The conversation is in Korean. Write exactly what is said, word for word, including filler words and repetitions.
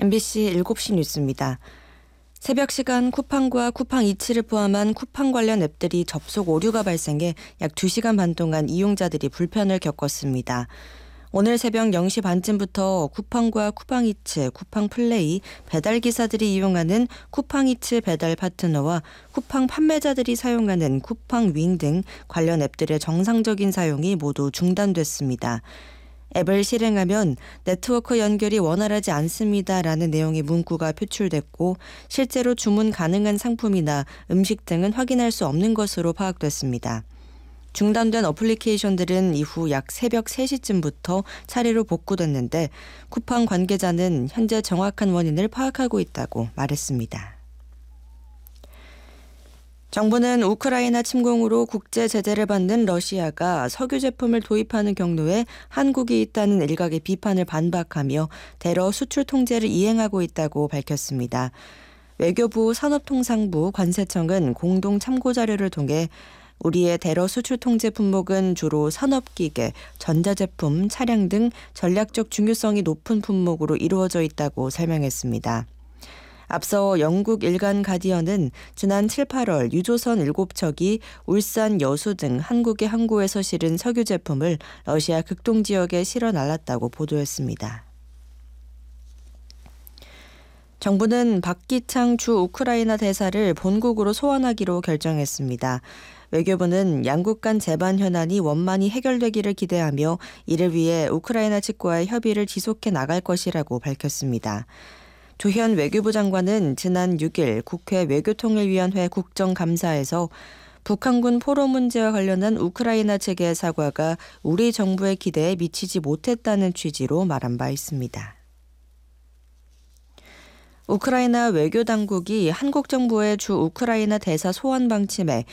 엠비씨 일곱 시 뉴스입니다. 새벽 시간 쿠팡과 쿠팡 이츠를 포함한 쿠팡 관련 앱들이 접속 오류가 발생해 약 두 시간 반 동안 이용자들이 불편을 겪었습니다. 오늘 새벽 영 시 반쯤부터 쿠팡과 쿠팡 이츠, 쿠팡 플레이, 배달 기사들이 이용하는 쿠팡 이츠 배달 파트너와 쿠팡 판매자들이 사용하는 쿠팡 윙 등 관련 앱들의 정상적인 사용이 모두 중단됐습니다. 앱을 실행하면 네트워크 연결이 원활하지 않습니다라는 내용의 문구가 표출됐고 실제로 주문 가능한 상품이나 음식 등은 확인할 수 없는 것으로 파악됐습니다. 중단된 어플리케이션들은 이후 약 새벽 세 시쯤부터 차례로 복구됐는데 쿠팡 관계자는 현재 정확한 원인을 파악하고 있다고 말했습니다. 정부는 우크라이나 침공으로 국제 제재를 받는 러시아가 석유 제품을 도입하는 경로에 한국이 있다는 일각의 비판을 반박하며 대러 수출 통제를 이행하고 있다고 밝혔습니다. 외교부, 산업통상부, 관세청은 공동 참고 자료를 통해 우리의 대러 수출 통제 품목은 주로 산업기계, 전자제품, 차량 등 전략적 중요성이 높은 품목으로 이루어져 있다고 설명했습니다. 앞서 영국 일간 가디언은 지난 칠, 팔월 유조선 일곱 척이 울산, 여수 등 한국의 항구에서 실은 석유 제품을 러시아 극동 지역에 실어 날랐다고 보도했습니다. 정부는 박기창 주 우크라이나 대사를 본국으로 소환하기로 결정했습니다. 외교부는 양국 간 재반 현안이 원만히 해결되기를 기대하며 이를 위해 우크라이나 측과의 협의를 지속해 나갈 것이라고 밝혔습니다. 조현 외교부 장관은 지난 육 일 국회 외교통일위원회 국정감사에서 북한군 포로 문제와 관련한 우크라이나 측의 사과가 우리 정부의 기대에 미치지 못했다는 취지로 말한 바 있습니다. 우크라이나 외교당국이 한국 정부의 주 우크라이나 대사 소환 방침에